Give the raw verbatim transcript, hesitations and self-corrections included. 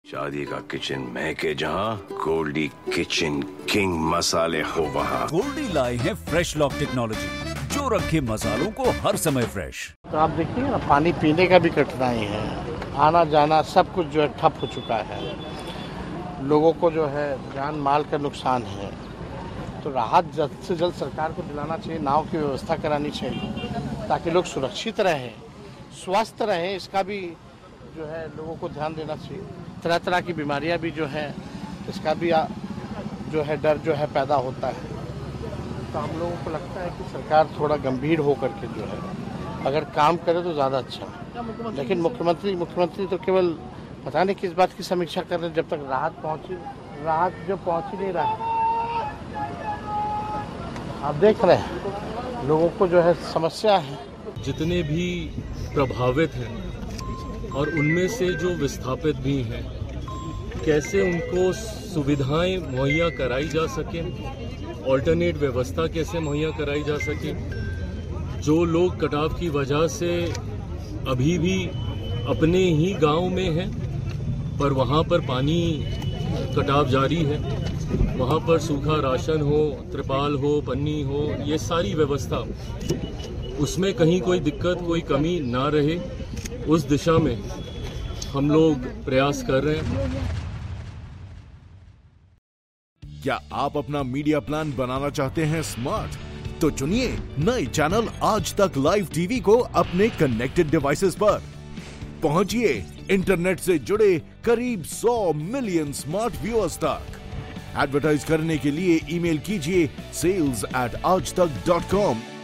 शादी का किचन महके जहाँ, गोल्डी किचन किंग मसाले हो वहाँ। गोल्डी लाए हैं फ्रेश लॉक टेक्नोलॉजी, जो रखे मसालों को हर समय फ्रेश। तो आप देखिए ना, पानी पीने का भी कठिनाई है, आना जाना सब कुछ जो है ठप हो चुका है। लोगों को जो है जान माल का नुकसान है, तो राहत जल्द से जल्द सरकार को दिलाना चाहिए, नाव की व्यवस्था करानी चाहिए ताकि लोग सुरक्षित रहें, स्वस्थ रहें। इसका भी जो है लोगों को ध्यान देना चाहिए। तरह तरह की बीमारियां भी जो है, इसका भी जो है डर जो है पैदा होता है। तो हम लोगों को लगता है कि सरकार थोड़ा गंभीर होकर के जो है अगर काम करे तो ज़्यादा अच्छा है। लेकिन मुख्यमंत्री मुख्यमंत्री तो केवल पता नहीं किस बात की समीक्षा कर रहे हैं, जब तक राहत पहुंची राहत जो पहुंच ही नहीं रहा है। आप देख रहे हैं लोगों को जो है समस्या है। जितने भी प्रभावित हैं और उनमें से जो विस्थापित भी हैं, कैसे उनको सुविधाएं मुहैया कराई जा सके, ऑल्टरनेट व्यवस्था कैसे मुहैया कराई जा सके। जो लोग कटाव की वजह से अभी भी अपने ही गांव में हैं, पर वहां पर पानी कटाव जारी है, वहां पर सूखा राशन हो, त्रिपाल हो, पन्नी हो, ये सारी व्यवस्था, उसमें कहीं कोई दिक्कत कोई कमी ना रहे, उस दिशा में हम लोग प्रयास कर रहे हैं। क्या आप अपना मीडिया प्लान बनाना चाहते हैं स्मार्ट? तो चुनिए नए चैनल आज तक लाइव टीवी को अपने कनेक्टेड डिवाइसेस पर। पहुंचिए इंटरनेट से जुड़े करीब सौ मिलियन स्मार्ट व्यूअर्स तक। एडवर्टाइज करने के लिए ईमेल कीजिए सेल्स एट आज तक डॉट कॉम